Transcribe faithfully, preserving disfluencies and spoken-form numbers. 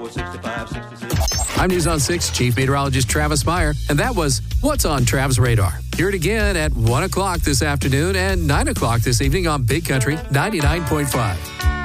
sixty-five, sixty-six. I'm News on six Chief Meteorologist Travis Meyer, and that was What's on Trav's Radar. Hear it again at one o'clock this afternoon and nine o'clock this evening on Big Country ninety-nine point five.